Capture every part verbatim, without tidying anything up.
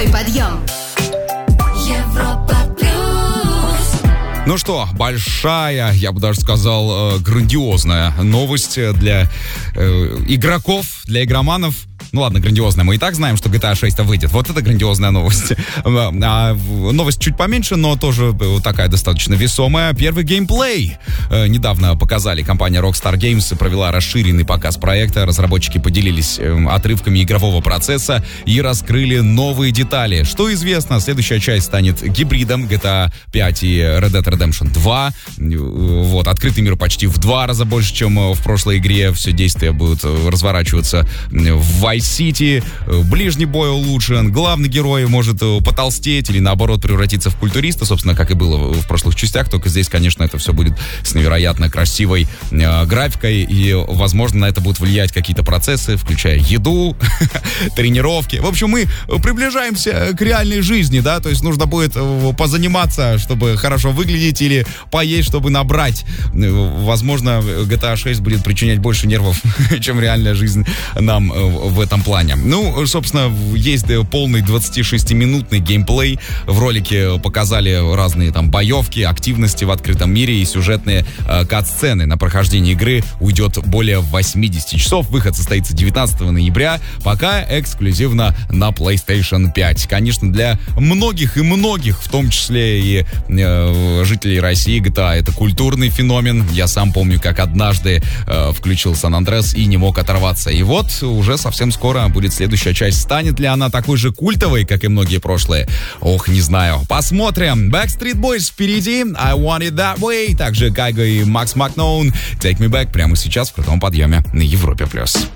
Крутой подъем. Европа плюс. Ну что, большая, я бы даже сказал, грандиозная новость для э, игроков, для игроманов. Ну ладно, грандиозная. Мы и так знаем, что джи ти эй шесть выйдет. Вот это грандиозная новость. А, новость чуть поменьше, но тоже такая достаточно весомая. Первый геймплей. Недавно показали. Компания Rockstar Games провела расширенный показ проекта. Разработчики поделились отрывками игрового процесса и раскрыли новые детали. Что известно, следующая часть станет гибридом джи ти эй пять и Red Dead Redemption два. Вот, открытый мир почти в два раза больше, чем в прошлой игре. Все действия будут разворачиваться в Vice City, ближний бой улучшен, главный герой может потолстеть или наоборот превратиться в культуриста, собственно, как и было в прошлых частях, только здесь, конечно, это все будет с невероятно красивой э, графикой, и, возможно, на это будут влиять какие-то процессы, включая еду, тренировки. В общем, мы приближаемся к реальной жизни, да, то есть нужно будет позаниматься, чтобы хорошо выглядеть, или поесть, чтобы набрать. Возможно, джи ти эй шесть будет причинять больше нервов, чем реальная жизнь нам в этом плане. Ну, собственно, есть полный двадцатишестиминутный геймплей. В ролике показали разные там боевки, активности в открытом мире и сюжетные э, кат-сцены. На прохождение игры уйдет более восемьдесят часов. Выход состоится девятнадцатого ноября, пока эксклюзивно на PlayStation пять. Конечно, для многих и многих, в том числе и э, жителей России, джи ти эй это культурный феномен. Я сам помню, как однажды э, включил Сан-Андреас и не мог оторваться. И вот уже совсем скоро будет следующая часть. Станет ли она такой же культовой, как и многие прошлые? Ох, не знаю. Посмотрим. Backstreet Boys впереди. I Want It That Way. Также Кайго и Макс Макноун. Take Me Back прямо сейчас в крутом подъеме на Европе+.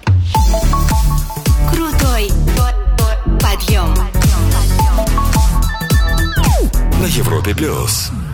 Крутой подъем. На Европе+.